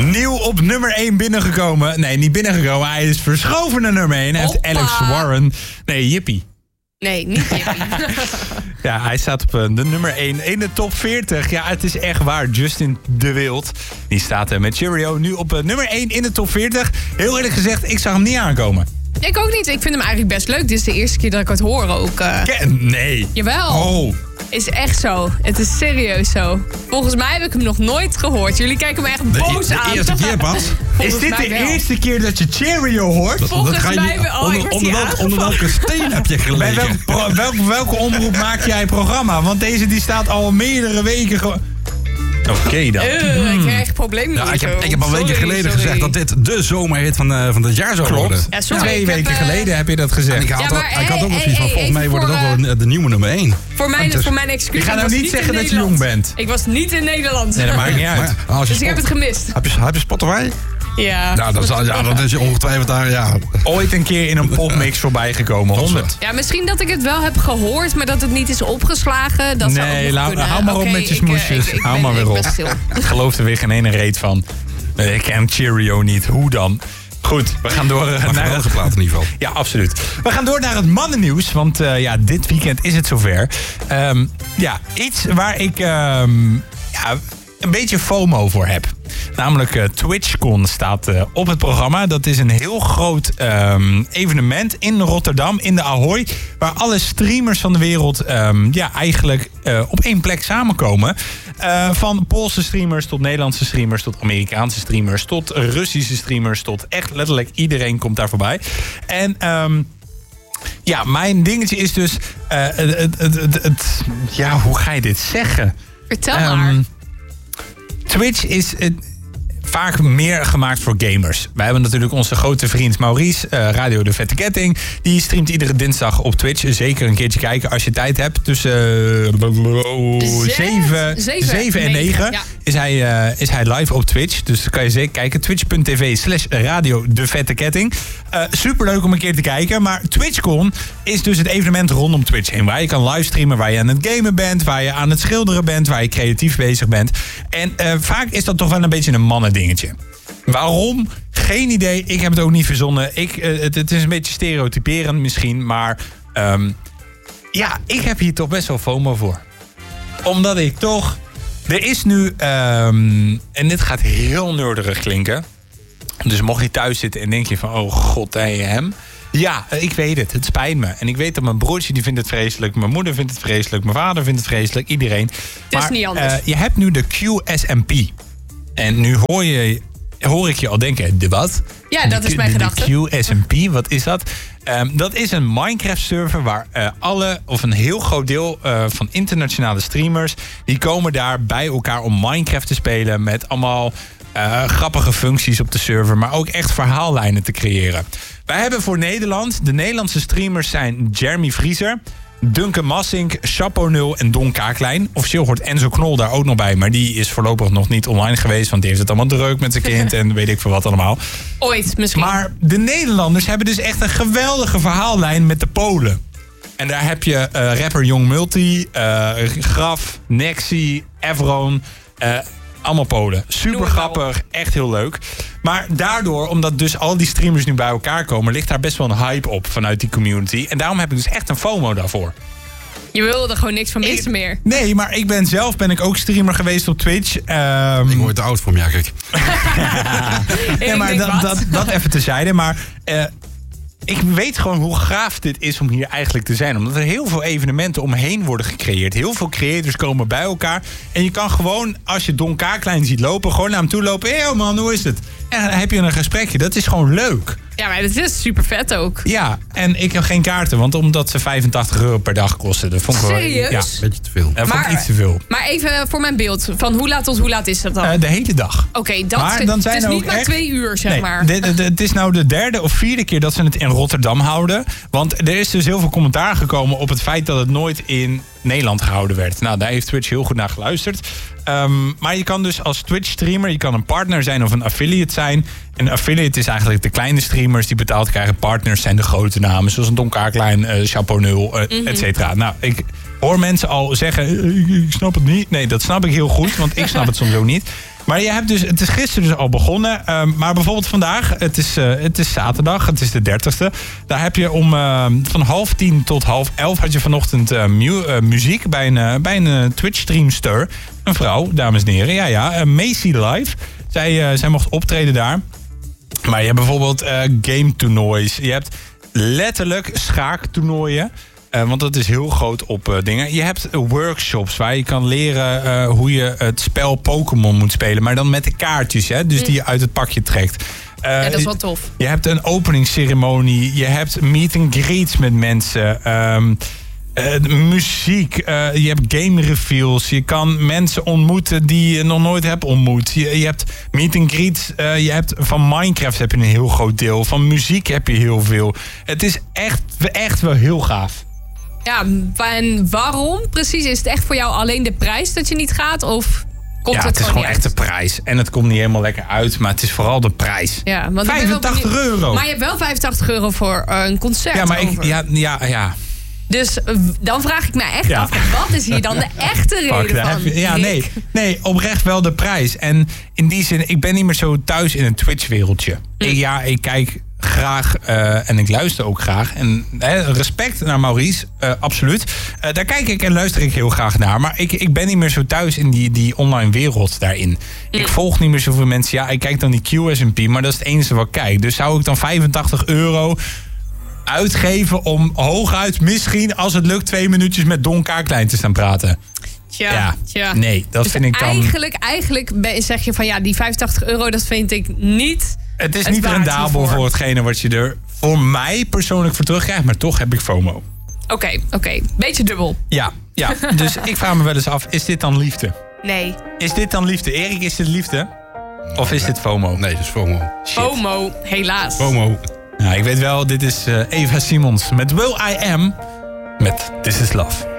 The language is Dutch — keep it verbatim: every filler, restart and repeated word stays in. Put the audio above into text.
Nieuw op nummer één binnengekomen. Nee, niet binnengekomen. Hij is verschoven naar nummer één. Hij heeft Alex Warren. Nee, Jippie. Nee, niet Jippie. Ja, hij staat op de nummer één in de top veertig. Ja, het is echt waar. Justin de Wild. Die staat met Cheerio nu op nummer één in de top veertig. Heel eerlijk gezegd, ik zag hem niet aankomen. Ik ook niet. Ik vind hem eigenlijk best leuk. Dit is de eerste keer dat ik het hoor ook. Uh... Nee. Jawel. Oh. Is echt zo. Het is serieus zo. Volgens mij heb ik hem nog nooit gehoord. Jullie kijken me echt boos de, aan. De eerste keer pas. Is dit de wel. eerste keer dat je Cheerio hoort? Dat, Volgens dat ga je mij wel. Oh, onder, onder, welk, onder welke steen heb je gelegen? Bij welk, welk, welke omroep maak jij programma? Want deze die staat al meerdere weken gewoon... Oké okay, dan. Uh, ik krijg een probleem. Ja, ik, heb, ik heb al sorry, weken geleden sorry. gezegd dat dit de zomerhit van, uh, van het jaar zou worden. Klopt. Ja, sorry, Twee weken heb, uh... geleden heb je dat gezegd. En ik had, ja, maar, ook, ik had ook nog hey, zoiets van, hey, volgens mij wordt het ook wel de nieuwe nummer één. Voor mijn, dus, voor mijn excuus. Je gaat nou niet zeggen dat je jong bent. Ik was niet in Nederland. Nee, dat maakt niet uit. Maar, als je dus ik heb het gemist. Heb je, heb je Spotify? Ja. Nou, dat is, ja, dat is je ongetwijfeld daar, ja. Ooit een keer in een popmix voorbij gekomen. honderd. Ja, misschien dat ik het wel heb gehoord, maar dat het niet is opgeslagen. Dat nee, zou ook la, hou maar okay, op met je ik, smoesjes. Ik, ik, hou ben, maar weer op. Ik geloof er weer geen ene reet van. Ik ken Cheerio niet. Hoe dan? Goed, we gaan door uh, naar het geplaatst in ieder geval. Ja, absoluut. We gaan door naar het mannennieuws. Want uh, ja, dit weekend is het zover. Um, ja, iets waar ik um, ja, een beetje FOMO voor heb. Namelijk uh, TwitchCon staat uh, op het programma. Dat is een heel groot um, evenement in Rotterdam, in de Ahoy. Waar alle streamers van de wereld um, ja, eigenlijk uh, op één plek samenkomen. Uh, van Poolse streamers tot Nederlandse streamers, tot Amerikaanse streamers, tot Russische streamers, tot echt letterlijk iedereen komt daar voorbij. En um, ja, mijn dingetje is dus, uh, het, het, het, het, ja, hoe ga je dit zeggen? Vertel um, maar. Twitch is uh, vaak meer gemaakt voor gamers. Wij hebben natuurlijk onze grote vriend Maurice, uh, Radio De Vette Ketting. Die streamt iedere dinsdag op Twitch. Zeker een keertje kijken als je tijd hebt. Tussen zeven en negen ja. is, hij, uh, is hij live op Twitch. Dus kan je zeker kijken. Twitch.tv slash Radio De Vette Ketting. Uh, superleuk om een keer te kijken. Maar TwitchCon is dus het evenement rondom Twitch heen. Waar je kan livestreamen, waar je aan het gamen bent. Waar je aan het schilderen bent. Waar je creatief bezig bent. En uh, vaak is dat toch wel een beetje een mannen dingetje. Waarom? Geen idee. Ik heb het ook niet verzonnen. Ik, uh, het, het is een beetje stereotyperend misschien. Maar um, ja, ik heb hier toch best wel FOMO voor. Omdat ik toch... Er is nu... Um, en dit gaat heel nerderig klinken. Dus mocht je thuis zitten en denk je van... Oh god, hey, hem. Ja, ik weet het. Het spijt me. En ik weet dat mijn broertje die vindt het vreselijk. Mijn moeder vindt het vreselijk. Mijn vader vindt het vreselijk. Iedereen. Het is niet anders. Uh, je hebt nu de Q S M P. En nu hoor, je, hoor ik je al denken, de wat? Ja, dat de, is mijn de, gedachte. De Q S M P, wat is dat? Um, dat is een Minecraft-server waar uh, alle, of een heel groot deel uh, van internationale streamers... die komen daar bij elkaar om Minecraft te spelen... met allemaal uh, grappige functies op de server... maar ook echt verhaallijnen te creëren. Wij hebben voor Nederland, de Nederlandse streamers zijn Jeremy Vriezer... Duncan Massink, Chapeau Nul en Don Kaaklijn. Officieel hoort Enzo Knol daar ook nog bij. Maar die is voorlopig nog niet online geweest. Want die heeft het allemaal druk met zijn kind. En weet ik veel wat allemaal. Ooit misschien. Maar de Nederlanders hebben dus echt een geweldige verhaallijn met de Polen. En daar heb je uh, rapper Young Multi, uh, Graf, Nexi, Evron... Uh, allemaal Polen. Super grappig, echt heel leuk. Maar daardoor, omdat dus al die streamers nu bij elkaar komen... ligt daar best wel een hype op vanuit die community. En daarom heb ik dus echt een FOMO daarvoor. Je wil er gewoon niks van missen ik, meer. Nee, maar ik ben zelf ben ik ook streamer geweest op Twitch. Um, ik word te oud voor hem, ja, kijk. nee, maar dat, dat, dat even terzijde. Maar uh, ik weet gewoon hoe gaaf dit is om hier eigenlijk te zijn. Omdat er heel veel evenementen omheen worden gecreëerd. Heel veel creators komen bij elkaar. En je kan gewoon, als je Don Kaaklijn ziet lopen... gewoon naar hem toe lopen. Hé hey, man, hoe is het? En dan heb je een gesprekje. Dat is gewoon leuk. Ja, maar het is super vet ook. Ja, en ik heb geen kaarten. Want omdat ze vijfentachtig euro per dag kosten. Dat vond ik wel, serieus? Ja, een beetje te veel. Dat vond maar, ik iets te veel. Maar even voor mijn beeld. Van hoe laat tot hoe laat is dat dan? Uh, de hele dag. Oké, okay, dat maar dan zijn het is ook niet maar echt, twee uur, zeg nee, maar. de, de, de, het is nou de derde of vierde keer dat ze het in Rotterdam houden. Want er is dus heel veel commentaar gekomen op het feit dat het nooit in Nederland gehouden werd. Nou, daar heeft Twitch heel goed naar geluisterd. Um, maar je kan dus als Twitch-streamer... je kan een partner zijn of een affiliate zijn. Een affiliate is eigenlijk de kleine streamers die betaald krijgen. Partners zijn de grote namen, zoals een Don Kaaklijn, uh, Chapeau Nul, uh, mm-hmm. et cetera. Nou, ik hoor mensen al zeggen, ik snap het niet. Nee, dat snap ik heel goed, want ik snap het soms ook niet. Maar je hebt dus, het is gisteren dus al begonnen. Uh, maar bijvoorbeeld vandaag, het is, uh, het is zaterdag, het is de dertigste. Daar heb je om uh, van half tien tot half elf had je vanochtend uh, mu- uh, muziek bij een, uh, bij een uh, Twitch-streamster. Een vrouw, dames en heren. Ja, ja, uh, Macy Live. Zij, uh, zij mocht optreden daar. Maar je hebt bijvoorbeeld uh, game-toernoois. Je hebt letterlijk schaaktoernooien. Uh, want dat is heel groot op uh, dingen. Je hebt workshops waar je kan leren uh, hoe je het spel Pokémon moet spelen. Maar dan met de kaartjes, hè, dus mm. die je uit het pakje trekt. Uh, ja, dat is wel tof. Je hebt een openingsceremonie. Je hebt meet and greets met mensen. Um, uh, muziek. Uh, je hebt game reveals. Je kan mensen ontmoeten die je nog nooit hebt ontmoet. Je, je hebt meet and greets. Uh, je hebt, van Minecraft heb je een heel groot deel. Van muziek heb je heel veel. Het is echt, echt wel heel gaaf. Ja, en waarom precies? Is het echt voor jou alleen de prijs dat je niet gaat? Of komt ja, het, het is gewoon echt uit? De prijs. En het komt niet helemaal lekker uit, maar het is vooral de prijs. Ja, want vijfentachtig euro. Maar je hebt wel vijfentachtig euro voor uh, een concert. Ja, maar ik, ja, ja, ja. Dus uh, dan vraag ik me echt ja. af, wat is hier dan de echte reden Fuck, van? Je, ja, nee, nee, oprecht wel de prijs. En in die zin, ik ben niet meer zo thuis in een Twitch-wereldje. Mm. Ik, ja, ik kijk graag uh, en ik luister ook graag. En hè, respect naar Maurice, uh, absoluut. Uh, daar kijk ik en luister ik heel graag naar. Maar ik, ik ben niet meer zo thuis in die, die online wereld daarin. Mm. Ik volg niet meer zoveel mensen. Ja, ik kijk dan die Q S M P, maar dat is het enige wat ik kijk. Dus zou ik dan vijfentachtig euro uitgeven om hooguit misschien, als het lukt, twee minuutjes met Don Kaaklijn te staan praten? Tja, ja, tja. Nee, dat dus vind ik dan... Eigenlijk, eigenlijk zeg je van ja, die vijfentachtig euro, dat vind ik niet... Het is het niet rendabel voor hetgene wat je er voor mij persoonlijk voor terugkrijgt, maar toch heb ik FOMO. Oké, okay, oké. Okay. Beetje dubbel. Ja, ja. Dus ik vraag me wel eens af, is dit dan liefde? Nee. Is dit dan liefde? Erik, is dit liefde? Of is dit FOMO? Nee, het is FOMO. Shit. FOMO, helaas. FOMO. Nou, ik weet wel, dit is uh, Eva Simons met Will I Am met This Is Love.